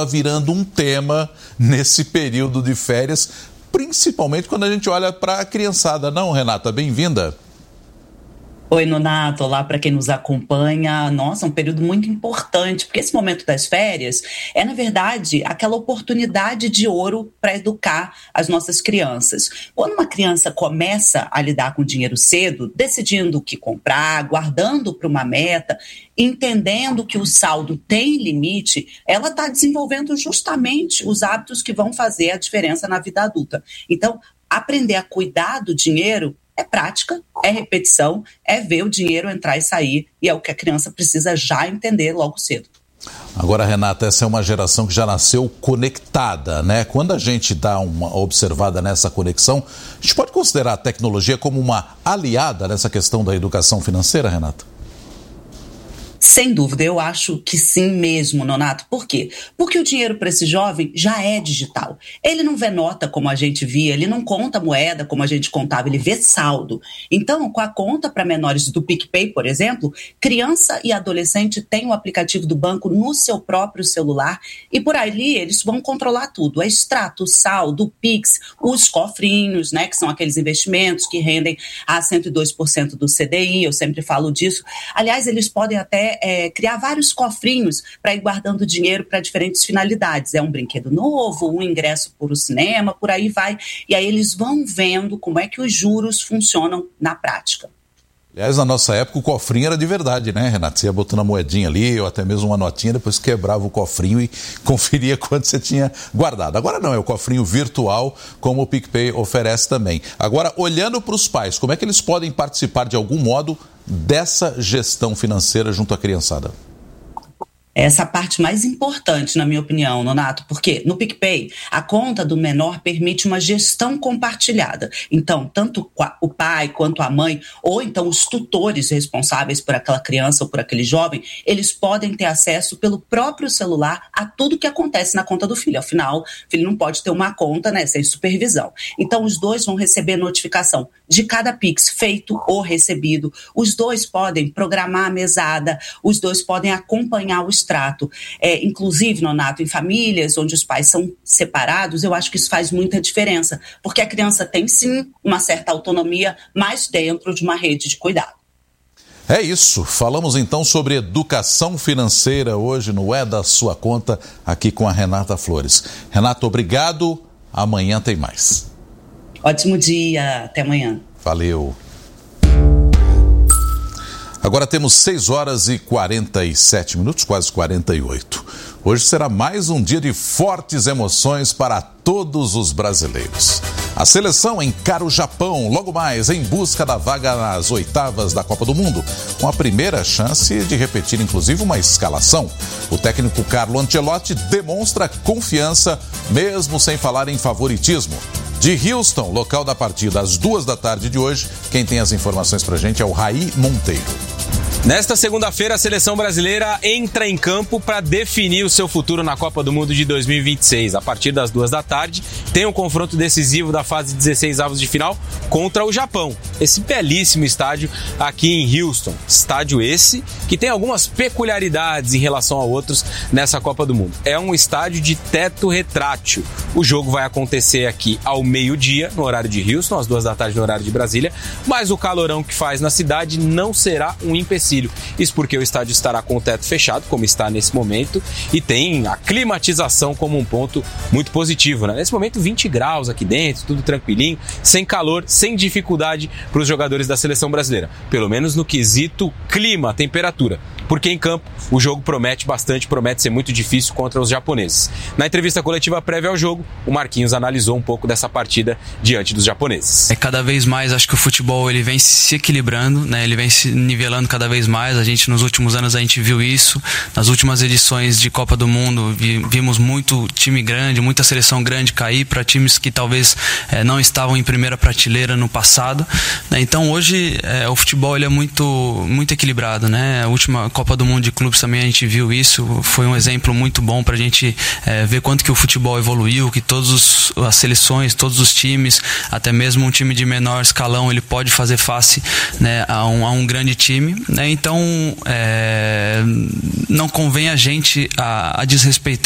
virando um tema nesse período de férias, principalmente quando a gente olha para a criançada. Não, Renata, bem-vinda. Oi, Nonato, olá para quem nos acompanha. Nossa, um período muito importante, porque esse momento das férias é, na verdade, aquela oportunidade de ouro para educar as nossas crianças. Quando uma criança começa a lidar com dinheiro cedo, decidindo o que comprar, guardando para uma meta, entendendo que o saldo tem limite, ela está desenvolvendo justamente os hábitos que vão fazer a diferença na vida adulta. Então, aprender a cuidar do dinheiro é prática, é repetição, é ver o dinheiro entrar e sair, e é o que a criança precisa já entender logo cedo. Agora, Renata, essa é uma geração que já nasceu conectada, né? Quando a gente dá uma observada nessa conexão, a gente pode considerar a tecnologia como uma aliada nessa questão da educação financeira, Renata? Sem dúvida, eu acho que sim mesmo, Nonato. Por quê? Porque o dinheiro para esse jovem já é digital. Ele não vê nota como a gente via, ele não conta moeda como a gente contava, ele vê saldo. Então, com a conta para menores do PicPay, por exemplo, criança e adolescente têm o aplicativo do banco no seu próprio celular e por ali eles vão controlar tudo. É extrato, saldo, o Pix, os cofrinhos, né, que são aqueles investimentos que rendem a 102% do CDI, eu sempre falo disso. Aliás, eles podem até criar vários cofrinhos para ir guardando dinheiro para diferentes finalidades. É um brinquedo novo, um ingresso para o cinema, por aí vai. E aí eles vão vendo como é que os juros funcionam na prática. Aliás, na nossa época o cofrinho era de verdade, né, Renato? Você ia botando a moedinha ali, ou até mesmo uma notinha, depois quebrava o cofrinho e conferia quanto você tinha guardado. Agora não, é o cofrinho virtual, como o PicPay oferece também. Agora, olhando para os pais, como é que eles podem participar de algum modo dessa gestão financeira junto à criançada? Essa parte mais importante, na minha opinião, Nonato, porque no PicPay, a conta do menor permite uma gestão compartilhada. Então, tanto o pai quanto a mãe, ou então os tutores responsáveis por aquela criança ou por aquele jovem, eles podem ter acesso pelo próprio celular a tudo que acontece na conta do filho. Afinal, o filho não pode ter uma conta, né, sem supervisão. Então, os dois vão receber notificação de cada Pix feito ou recebido. Os dois podem programar a mesada, os dois podem acompanhar o extrato. Inclusive, Nonato, em famílias onde os pais são separados, eu acho que isso faz muita diferença, porque a criança tem sim uma certa autonomia, mas dentro de uma rede de cuidado. É isso, falamos então sobre educação financeira hoje no É da Sua Conta, aqui com a Renata Flores. Renata, obrigado, amanhã tem mais. Ótimo dia, até amanhã. Valeu. Agora temos 6 horas e 47 minutos, quase 48. Hoje será mais um dia de fortes emoções para todos os brasileiros. A seleção encara o Japão logo mais em busca da vaga nas oitavas da Copa do Mundo, com a primeira chance de repetir inclusive uma escalação. O técnico Carlo Ancelotti demonstra confiança, mesmo sem falar em favoritismo. De Houston, local da partida, às 14h de hoje, quem tem as informações pra gente é o Raí Monteiro. Nesta segunda-feira, a seleção brasileira entra em campo para definir o seu futuro na Copa do Mundo de 2026. A partir das 14h, tem um confronto decisivo da fase 16 avos de final contra o Japão. Esse belíssimo estádio aqui em Houston. Estádio esse que tem algumas peculiaridades em relação a outros nessa Copa do Mundo. É um estádio de teto retrátil. O jogo vai acontecer aqui ao meio-dia, no horário de Houston, às 14h no horário de Brasília, mas o calorão que faz na cidade não será um empecilho. Isso porque o estádio estará com o teto fechado, como está nesse momento, e tem a climatização como um ponto muito positivo, né? Nesse momento 20 graus aqui dentro, tudo tranquilinho, sem calor, sem dificuldade para os jogadores da seleção brasileira, pelo menos no quesito clima, temperatura. Porque em campo o jogo promete bastante, promete ser muito difícil contra os japoneses. Na entrevista coletiva prévia ao jogo, o Marquinhos analisou um pouco dessa partida diante dos japoneses. Cada vez mais acho que o futebol ele vem se equilibrando, né? Ele vem se nivelando cada vez mais. A gente nos últimos anos a gente viu isso. Nas últimas edições de Copa do Mundo vimos muito time grande, muita seleção grande cair para times que talvez não estavam em primeira prateleira no passado, né? Então hoje o futebol ele é muito equilibrado, né? A última Copa do Mundo de clubes também a gente viu isso, foi um exemplo muito bom para a gente ver quanto que o futebol evoluiu, que todas as seleções, todos os times, até mesmo um time de menor escalão, ele pode fazer face, né, a um grande time, né? Então não convém a gente a desrespeitar